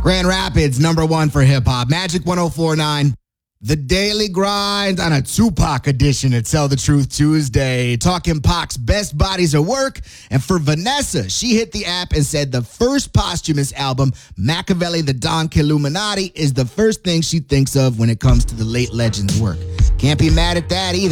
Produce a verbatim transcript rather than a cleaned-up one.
Grand Rapids, number one for hip hop. Magic one oh four point nine. The Daily Grind on a Tupac edition at Tell the Truth Tuesday. Talking Pac's best bodies of work. And for Vanessa, she hit the app and said the first posthumous album, Machiavelli the Don Killuminati, is the first thing she thinks of when it comes to the late legend's work. Can't be mad at that either.